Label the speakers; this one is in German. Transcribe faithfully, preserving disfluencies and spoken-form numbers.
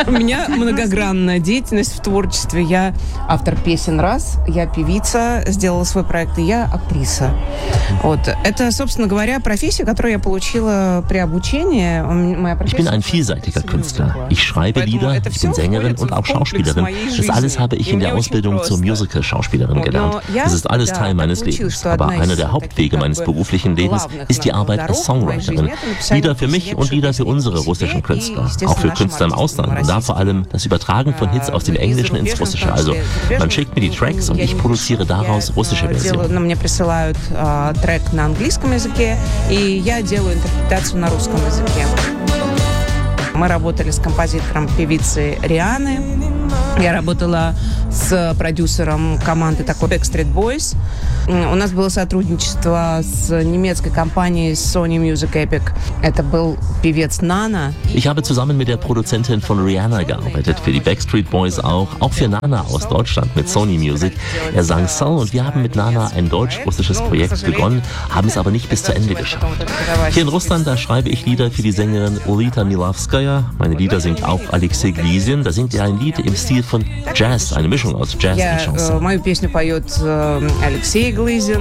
Speaker 1: У меня многогранная деятельность в творчестве. Я автор песен раз, я певица, сделала свой проект, и я актриса. Вот. Это, собственно говоря, профессия, которую я получила при обучении.
Speaker 2: Ich bin ein vielseitiger Künstler. Ich schreibe Lieder, ich bin Sängerin und auch Schauspielerin. Das alles habe ich in der Ausbildung zur Musical-Schauspielerin gelernt. Das ist alles Teil meines Lebens. Aber einer der Hauptwege meines beruflichen Lebens ist die Arbeit als Songwriterin. Lieder für mich und Lieder für unsere russischen Künstler. Auch für Künstler im Ausland. Und da vor allem das Übertragen von Hits aus dem Englischen ins Russische. Also man schickt mir die Tracks und ich produziere daraus russische Versionen.
Speaker 1: Мне присылают э, трек на английском языке, и я делаю интерпретацию на русском языке. Мы работали с композитором певицы Рианы. Я работала с продюсером команды такой Backstreet Boys. У нас было сотрудничество с немецкой компанией Sony Music Epic. Это был певец Nana.
Speaker 2: Ich habe zusammen mit der Produzentin von Rihanna gearbeitet, für die Backstreet Boys auch, auch für Nana aus Deutschland mit Sony Music. Er sang Soul und wir haben mit Nana ein deutsch-russisches Projekt begonnen, haben es aber nicht bis zu Ende geschafft. Hier in Russland, da schreibe ich Lieder für die Sängerin Ulita Milavskaya. Meine Lieder singt auch Alexei Glizin. Da singt er ein Lied im Stil von Jazz, eine Mischung aus Jazz und Chanson.
Speaker 1: Мою песню поет Алексей Глызин.